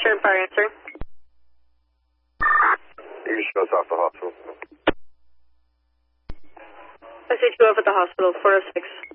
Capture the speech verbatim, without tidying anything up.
Sure, fire answer. You can show us off the hospital. I see two up at the hospital, four oh six.